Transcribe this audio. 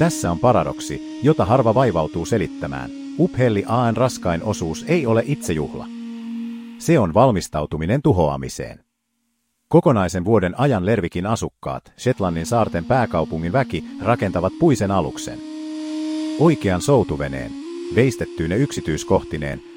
Tässä on paradoksi, jota harva vaivautuu selittämään. Uphelli A:n raskain osuus ei ole itsejuhla. Se on valmistautuminen tuhoamiseen. Kokonaisen vuoden ajan Lervikin asukkaat, Shetlandin saarten pääkaupungin väki, rakentavat puisen aluksen. Oikean soutuveneen, veistettyine yksityiskohtineen,